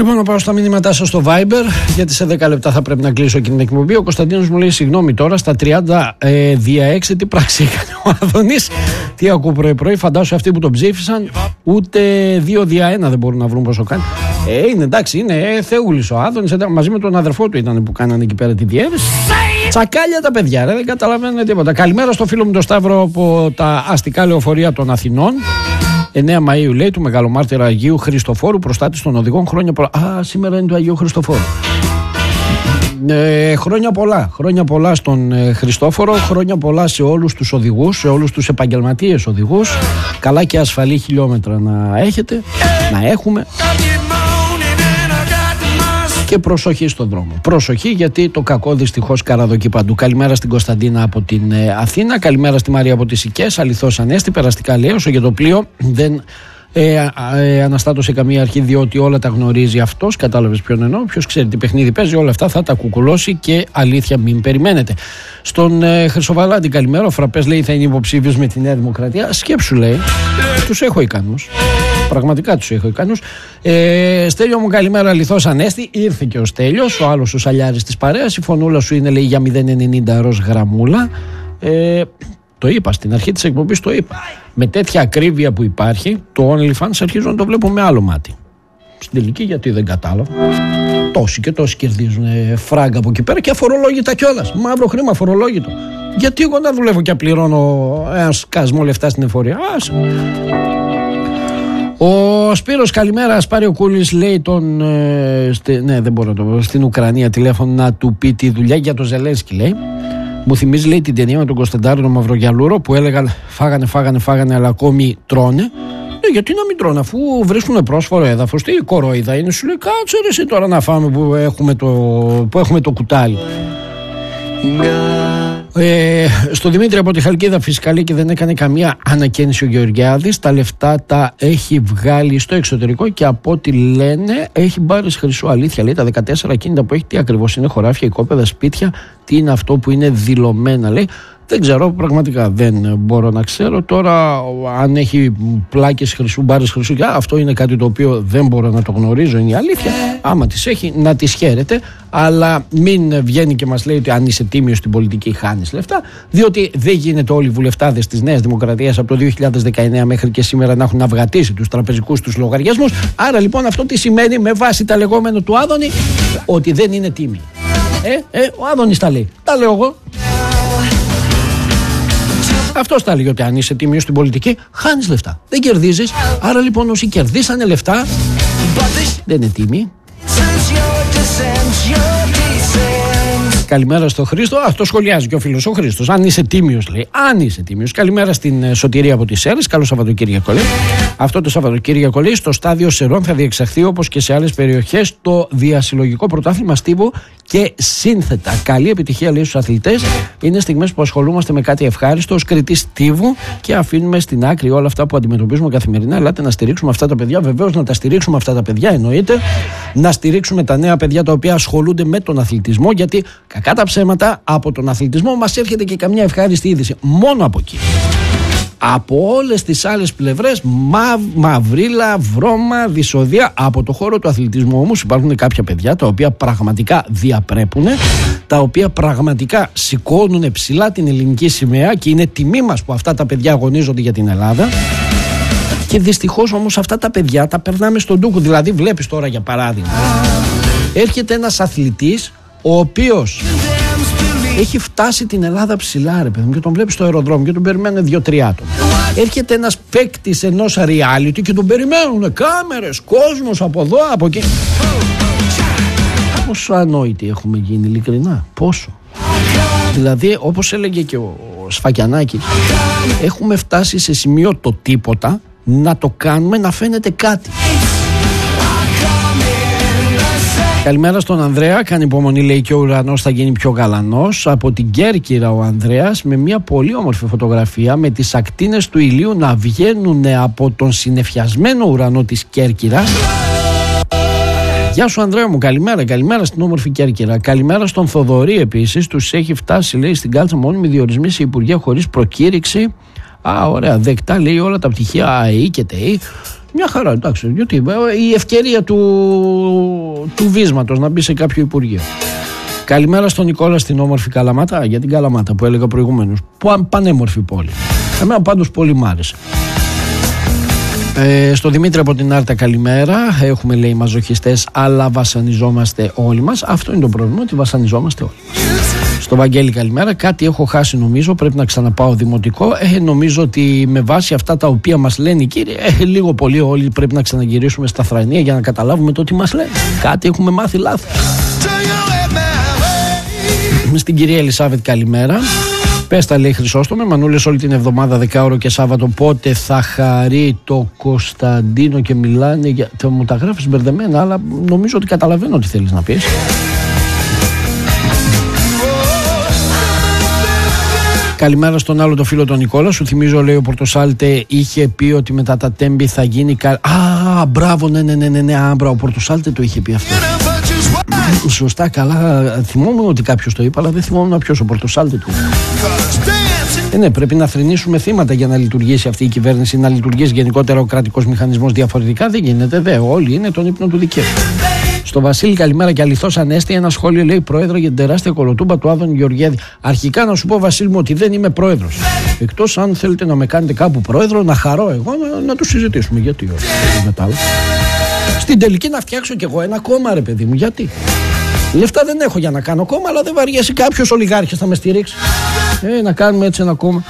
Λοιπόν, να πάω στα μηνύματά σας στο Viber, γιατί σε 10 λεπτά θα πρέπει να κλείσω και την εκπομπή. Ο Κωνσταντίνος μου λέει: συγγνώμη τώρα, στα 30 δια 6 τι πράξη έκανε ο Άδωνης. Τι ακούω πρωί-πρωί, φαντάσου αυτοί που τον ψήφισαν, ούτε 2 δια 1 δεν μπορούν να βρουν πόσο κάνει. Είναι εντάξει, είναι θεούλης ο Άδωνης, μαζί με τον αδερφό του ήταν που κάνανε εκεί πέρα τη διεύθυνση. Τσακάλια τα παιδιά, δεν καταλαβαίνουν τίποτα. Καλημέρα στο φίλο μου τον Σταύρο από τα αστικά λεωφορεία των Αθηνών. 9 Μαΐου λέει, του Μεγαλομάρτυρα Αγίου Χριστοφόρου, προστάτης των οδηγών. Χρόνια πολλά. Σήμερα είναι του Αγίου Χριστοφόρου. Χρόνια πολλά στον Χριστόφορο. Χρόνια πολλά σε όλους τους οδηγούς, σε όλους τους επαγγελματίες οδηγούς. Καλά και ασφαλή χιλιόμετρα να έχετε, να έχουμε. Και προσοχή στον δρόμο. Προσοχή, γιατί το κακό δυστυχώς καραδοκεί παντού. Καλημέρα στην Κωνσταντίνα από την Αθήνα. Καλημέρα στη Μαρία από τις Σικές. Αληθώς Ανέστη, περαστικά λέει, όσο για το πλοίο δεν αναστάτωσε καμία αρχή, διότι όλα τα γνωρίζει αυτός. Κατάλαβες ποιον εννοώ. Ποιος ξέρει τι παιχνίδι παίζει, όλα αυτά θα τα κουκουλώσει και αλήθεια μην περιμένετε. Στον Χρυσοβαλάντη καλημέρα. Ο Φραπές λέει θα είναι υποψήφιος με τη Νέα Δημοκρατία. Σκέψου λέει, τους έχω ικανούς. Πραγματικά τους έχω ικανούς. Στέλιο μου καλημέρα, αληθώς Ανέστη. Ήρθε και ο Στέλιος, ο άλλος ο σαλιάρης της παρέας. Η φωνούλα σου είναι λέει για 0,90 ροζ γραμμούλα. Το είπα στην αρχή της εκπομπής, το είπα. Με τέτοια ακρίβεια που υπάρχει, το OnlyFans αρχίζω να το βλέπω με άλλο μάτι. Στην τελική γιατί δεν κατάλαβα. Τόσοι και τόσοι κερδίζουν φράγκα από εκεί πέρα και αφορολόγητα κιόλας. Μαύρο χρήμα αφορολόγητο. Γιατί εγώ να δουλεύω και πληρώνω ένα σκασμό λεφτά στην εφορία. Ο Σπύρος καλημέρα, Ασπάριο Κούλης λέει τον ναι δεν μπορώ να το πω, στην Ουκρανία τηλέφωνο να του πει τη δουλειά για το Ζελένσκι λέει. Μου θυμίζει λέει την ταινία με τον Κωνσταντάρο τον Μαυρογιαλούρο που έλεγαν φάγανε αλλά ακόμη τρώνε. Γιατί να μην τρώνε αφού βρίσκουν πρόσφορο έδαφος, τι κορόιδα είναι, σου λέει κάτσε ρε εσύ τώρα να φάμε που έχουμε το κουτάλι. Στο Δημήτρη από τη Χαλκίδα φυσικά λέει και δεν έκανε καμία ανακαίνιση ο Γεωργιάδης. Τα λεφτά τα έχει βγάλει στο εξωτερικό και από ό,τι λένε έχει μπάρες χρυσό. Αλήθεια λέει, τα 14 ακίνητα που έχει τι ακριβώς είναι, χωράφια, οικόπεδα, σπίτια, τι είναι αυτό που είναι δηλωμένα λέει. Δεν ξέρω, πραγματικά δεν μπορώ να ξέρω. Τώρα αν έχει πλάκες χρυσού, μπάρες χρυσού, αυτό είναι κάτι το οποίο δεν μπορώ να το γνωρίζω, είναι η αλήθεια. Άμα τις έχει να τις χαίρεται, αλλά μην βγαίνει και μας λέει ότι αν είσαι τίμιος στην πολιτική χάνεις λεφτά, διότι δεν γίνεται όλοι οι βουλευτάδες της Νέας Δημοκρατίας από το 2019 μέχρι και σήμερα να έχουν αυγατήσει τους τραπεζικούς τους λογαριασμούς. Άρα λοιπόν αυτό τι σημαίνει με βάση τα λεγόμενα του Άδωνη, ότι δεν είναι τίμοι. Ο Άδωνης τα λέει, τα λέω εγώ. Αυτός τα λέει ότι αν είσαι τίμιος στην πολιτική, χάνεις λεφτά. Δεν κερδίζεις. Άρα λοιπόν όσοι κερδίσανε λεφτά δεν είναι τίμοι. Καλημέρα στο Χρήστο. Αυτό σχολιάζει και ο φίλος ο Χρήστος. Αν είσαι τίμιος, λέει. Αν είσαι τίμιος. Καλημέρα στην Σωτηρία από τις Σέρρες. Καλό Σαββατοκύριακο, λέει. Αυτό το Σαββατοκύριακο, λέει, στο στάδιο Σερών θα διεξαχθεί όπως και σε άλλες περιοχές το διασυλλογικό πρωτάθλημα στίβου και σύνθετα. Καλή επιτυχία, λέει, στους αθλητές. Είναι στιγμές που ασχολούμαστε με κάτι ευχάριστο ως κριτή στίβου και αφήνουμε στην άκρη όλα αυτά που αντιμετωπίζουμε καθημερινά. Ελάτε να στηρίξουμε αυτά τα παιδιά. Βεβαίως να τα στηρίξουμε αυτά τα παιδιά, εννοείται. Να στηρίξουμε τα νέα παιδιά τα οποία ασχολούνται με τον αθλητισμό, γιατί κακά τα ψέματα από τον αθλητισμό μας έρχεται και καμιά ευχάριστη είδηση. Μόνο από εκεί. Από όλες τις άλλες πλευρές, μαυρίλα, βρώμα, δυσοδεία. Από το χώρο του αθλητισμού όμως υπάρχουν κάποια παιδιά τα οποία πραγματικά διαπρέπουν, τα οποία πραγματικά σηκώνουν ψηλά την ελληνική σημαία και είναι τιμή μας που αυτά τα παιδιά αγωνίζονται για την Ελλάδα. Και δυστυχώς όμως αυτά τα παιδιά τα περνάμε στον ντούκο. Δηλαδή βλέπεις τώρα για παράδειγμα, έρχεται ένας αθλητής ο οποίος έχει φτάσει την Ελλάδα ψηλά, ρε παιδί μου, και τον βλέπει στο αεροδρόμιο και τον περιμένουν 2-3 άτομα. Έρχεται ένας παίκτης ενός reality και τον περιμένουν κάμερες, κόσμος από εδώ, από εκεί. Πόσο ανόητοι έχουμε γίνει, ειλικρινά. Πόσο. Δηλαδή, όπως έλεγε και ο Σφακιανάκης, έχουμε φτάσει σε σημείο το τίποτα να το κάνουμε να φαίνεται κάτι. Καλημέρα στον Ανδρέα. Κάνει υπομονή, λέει, και ο ουρανός θα γίνει πιο γαλανός. Από την Κέρκυρα ο Ανδρέας με μια πολύ όμορφη φωτογραφία με τις ακτίνες του ηλίου να βγαίνουν από τον συννεφιασμένο ουρανό της Κέρκυρας. Γεια σου Ανδρέα μου, καλημέρα, καλημέρα στην όμορφη Κέρκυρα. Καλημέρα στον Θοδωρή επίσης. Τους έχει φτάσει, λέει, στην κάλτσα μόνιμη διορισμοί σε υπουργεία χωρίς προκήρυξη. Ωραία, δεκτά, λέει, όλα τα πτυχία ΑΕΗ και ΤΕΗ. Μια χαρά, εντάξει. Γιατί η ευκαιρία του βίσματος να μπει σε κάποιο υπουργείο. Καλημέρα στον Νικόλα στην όμορφη Καλαμάτα. Για την Καλαμάτα που έλεγα προηγουμένως. Πανέμορφη πόλη. Εμένα πάντως πολύ μ' άρεσε. Στο Δημήτρη από την Άρτα καλημέρα. Έχουμε, λέει, μαζοχιστές, αλλά βασανιζόμαστε όλοι μας. Αυτό είναι το πρόβλημα, ότι βασανιζόμαστε όλοι. Στο Βαγγέλη καλημέρα. Κάτι έχω χάσει νομίζω, πρέπει να ξαναπάω δημοτικό. Νομίζω ότι με βάση αυτά τα οποία μας λένε οι κύριοι, λίγο πολύ όλοι πρέπει να ξαναγυρίσουμε στα Θρανία για να καταλάβουμε το τι μας λένε. Κάτι έχουμε μάθει λάθος. Στην κυρία Ελισάβετ καλημέρα. Πες τα, λέει, Χρυσόστομε, Μανούλες όλη την εβδομάδα, δεκάωρο και Σάββατο. Πότε θα χαρεί το Κωνσταντίνο και μιλάνε για... Μου τα γράφεις μπερδεμένα, αλλά νομίζω ότι καταλαβαίνω τι θέλεις να πεις. Καλημέρα στον άλλο το φίλο τον Νικόλα. Σου θυμίζω, λέει, ο Πορτοσάλτε είχε πει ότι μετά τα Τέμπη θα γίνει μπράβο, ναι, ο Πορτοσάλτε το είχε πει αυτό. Σωστά, καλά. Θυμόμουν ότι κάποιος το είπε, αλλά δεν θυμόμουν ποιος. Ο Πορτοσάλτε του. Ναι, πρέπει να θρηνήσουμε θύματα για να λειτουργήσει αυτή η κυβέρνηση, να λειτουργήσει γενικότερα ο κρατικός μηχανισμός. Διαφορετικά δεν γίνεται. Όλοι είναι τον ύπνο του δικαίου. Στο Βασίλη καλημέρα και αληθώς ανέστη. Ένα σχόλιο, λέει, πρόεδρο για την τεράστια κολοτούμπα του Άδωνη Γεωργιάδη. Αρχικά να σου πω, Βασίλη μου, ότι δεν είμαι πρόεδρος. Εκτός αν θέλετε να με κάνετε κάπου πρόεδρο, να χαρώ εγώ να το συζητήσουμε. Γιατί όχι, μετά. Στην τελική να φτιάξω κι εγώ ένα κόμμα, ρε παιδί μου. Γιατί? Λεφτά δεν έχω για να κάνω κόμμα, αλλά δεν βαριέσαι κάποιος ολιγάρχης θα με στηρίξει. Να κάνουμε έτσι ένα κόμμα.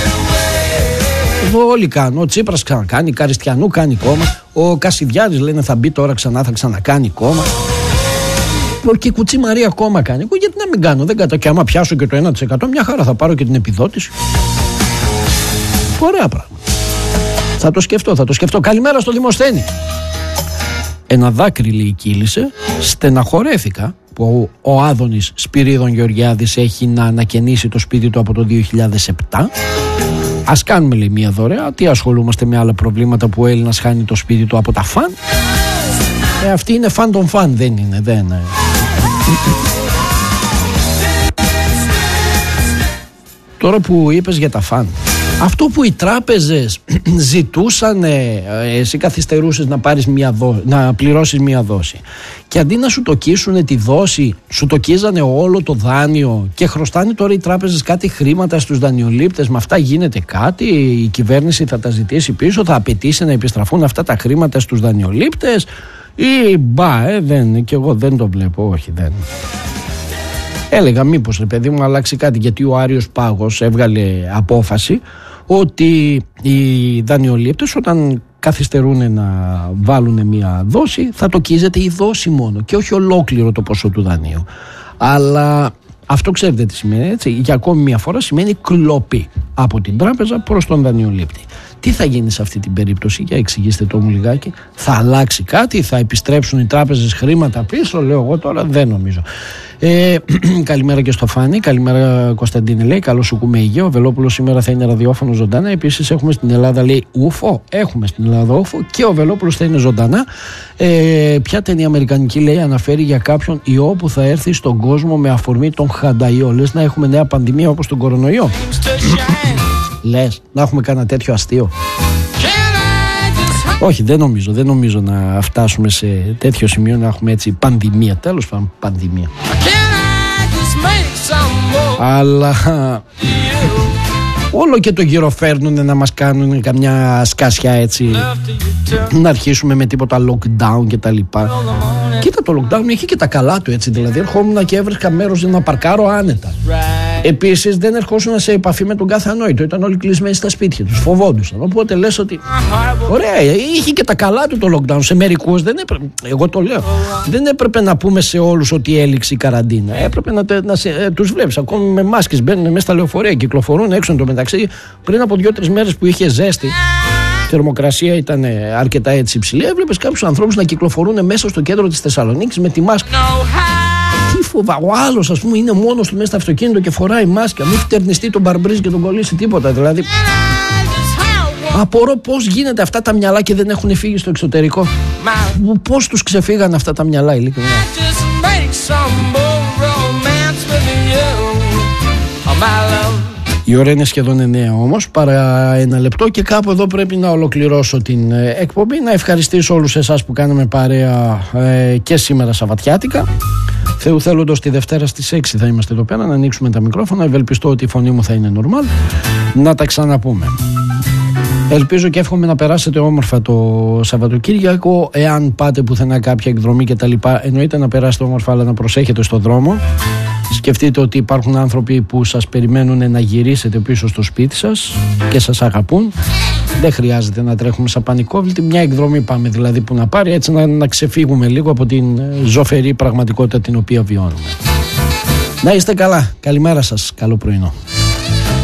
Εγώ όλοι κάνω. Ο Τσίπρας ξανακάνει, Καριστιανού κάνει κόμμα. Ο Κασιδιάρης λένε θα μπει τώρα ξανά, θα ξανακάνει κόμμα. Και η Κουτσή Μαρία κόμμα κάνει. Εγώ γιατί να μην κάνω, δεν κατά. Και άμα πιάσω και το 1%, μια χαρά θα πάρω και την επιδότηση. Ωραία πράγματα. Θα το σκεφτώ. Καλημέρα στο Δημοσθένη. Ένα δάκρυ, λέει, κύλησε. Στεναχωρέθηκα που ο Άδωνης Σπυρίδων Γεωργιάδης έχει να ανακαινήσει το σπίτι του από το 2007. Ας κάνουμε, λέει, μια δωρεά. Τι ασχολούμαστε με άλλα προβλήματα που ο Έλληνας χάνει το σπίτι του από τα φαν? Αυτή είναι φαν των φαν, δεν είναι. Τώρα που είπες για τα φαν, αυτό που οι τράπεζες ζητούσαν, εσύ καθυστερούσες να πληρώσεις μία δόση και αντί να σου τοκίσουν τη δόση, σου τοκίζανε όλο το δάνειο και χρωστάνε τώρα οι τράπεζες κάτι χρήματα στους δανειολήπτες. Με αυτά γίνεται κάτι? Η κυβέρνηση θα τα ζητήσει πίσω, θα απαιτήσει να επιστραφούν αυτά τα χρήματα στους δανειολήπτες ή δεν? Και εγώ δεν το βλέπω, όχι, δεν. Έλεγα μήπως, ρε παιδί μου, αλλάξει κάτι, γιατί ο Άριος Πάγος έβγαλε απόφαση ότι οι δανειολήπτες όταν καθυστερούν να βάλουν μια δόση θα τοκίζεται η δόση μόνο και όχι ολόκληρο το ποσό του δανείου. Αλλά αυτό ξέρετε τι σημαίνει, έτσι? Για ακόμη μια φορά σημαίνει κλοπή από την τράπεζα προς τον δανειολήπτη. Τι θα γίνει σε αυτή την περίπτωση? Για εξηγήστε το μου λιγάκι. Θα αλλάξει κάτι? Θα επιστρέψουν οι τράπεζες χρήματα πίσω? Λέω εγώ τώρα, δεν νομίζω. Καλημέρα και στο Φάνη. Καλημέρα Κωνσταντίνε, λέει. Καλώς σου ακούμε υγεία. Ο Βελόπουλος σήμερα θα είναι ραδιόφωνο ζωντανά. Επίσης έχουμε στην Ελλάδα, λέει, ούφο. Έχουμε στην Ελλάδα ούφο και ο Βελόπουλος θα είναι ζωντανά. Ποια ταινία αμερικανική, λέει, αναφέρει για κάποιον ιό που θα έρθει στον κόσμο με αφορμή τον χανταϊό? Λες να έχουμε νέα πανδημία όπως τον κορονοϊό? Λες να έχουμε κανένα τέτοιο αστείο? Όχι, δεν νομίζω να φτάσουμε σε τέτοιο σημείο να έχουμε έτσι πανδημία. Τέλος πάντων, πανδημία. Αλλά όλο και το γυροφέρνουνε να μας κάνουν καμιά σκάσια έτσι, να αρχίσουμε με τίποτα lockdown και τα λοιπά. Κοίτα, το lockdown έχει και τα καλά του, έτσι, δηλαδή ερχόμουν και έβρισκα μέρος να παρκάρω άνετα. Επίσης δεν ερχόσουν σε επαφή με τον κάθε ανόητο, ήταν όλοι κλεισμένοι στα σπίτια τους, φοβόντουσαν. Οπότε λες ότι ωραία, είχε και τα καλά του το lockdown. Σε μερικούς δεν έπρεπε, εγώ το λέω, δεν έπρεπε να πούμε σε όλους ότι έληξε η καραντίνα. Έπρεπε να τους βλέπεις ακόμη με μάσκες, μπαίνουν μέσα στα λεωφορεία, κυκλοφορούν έξω. Μεταξύ, πριν από 2-3 μέρες που είχε ζέστη, η θερμοκρασία ήταν αρκετά έτσι υψηλή, έβλεπες κάποιους ανθρώπους να κυκλοφορούν μέσα στο κέντρο της Θεσσαλονίκης με τη μάσκα. Τι φοβά, ο άλλος, ας πούμε, είναι μόνος του μέσα στο αυτοκίνητο και φοράει μάσκα, μην φτερνιστεί τον μπαρμπρίζ και τον κολλήσει τίποτα. Δηλαδή, απορώ πώς γίνεται αυτά τα μυαλά και δεν έχουν φύγει στο εξωτερικό. Πώς τους ξεφύγαν αυτά τα μυαλά, ειλικρινά. Η ώρα είναι σχεδόν 9 όμως, παρά ένα λεπτό, και κάπου εδώ πρέπει να ολοκληρώσω την εκπομπή. Να ευχαριστήσω όλους εσάς που κάναμε παρέα και σήμερα Σαββατιάτικα. Θεού θέλοντος τη Δευτέρα στις 6 θα είμαστε εδώ πέρα, να ανοίξουμε τα μικρόφωνα. Ευελπιστώ ότι η φωνή μου θα είναι normal. Να τα ξαναπούμε. Ελπίζω και εύχομαι να περάσετε όμορφα το Σαββατοκύριακο. Εάν πάτε πουθενά κάποια εκδρομή κτλ., εννοείται να περάσετε όμορφα, αλλά να προσέχετε στον δρόμο. Σκεφτείτε ότι υπάρχουν άνθρωποι που σας περιμένουν να γυρίσετε πίσω στο σπίτι σας και σας αγαπούν. Δεν χρειάζεται να τρέχουμε σαν πανικόβλητοι. Μια εκδρομή πάμε δηλαδή που να πάρει, έτσι να ξεφύγουμε λίγο από την ζωφερή πραγματικότητα την οποία βιώνουμε. Να είστε καλά. Καλημέρα σας. Καλό πρωινό.